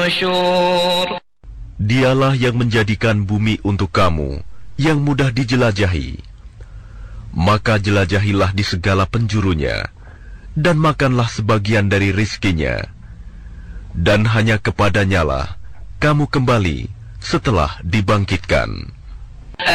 Dialah yang menjadikan bumi untuk kamu yang mudah dijelajahi. Maka jelajahilah di segala penjurunya, dan makanlah sebagian dari rizkinya. Dan hanya kepadanyalah kamu kembali setelah dibangkitkan.